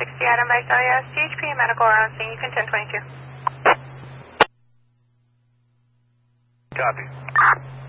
Adam Magnolia, CHP medical around scene. You can 1022. Copy.